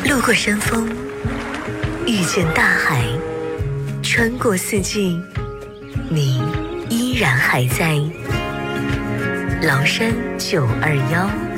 路过山峰，遇见大海，穿过四季，你依然还在。崂山921。